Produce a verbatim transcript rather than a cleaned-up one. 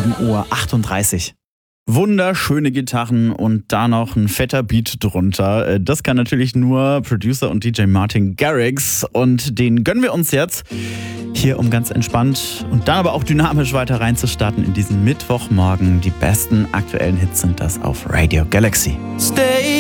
sieben Uhr achtunddreißig. Wunderschöne Gitarren und da noch ein fetter Beat drunter. Das kann natürlich nur Producer und D J Martin Garrix und den gönnen wir uns jetzt hier, um ganz entspannt und dann aber auch dynamisch weiter reinzustarten in diesen Mittwochmorgen. Die besten aktuellen Hits sind das auf Radio Galaxy. Stay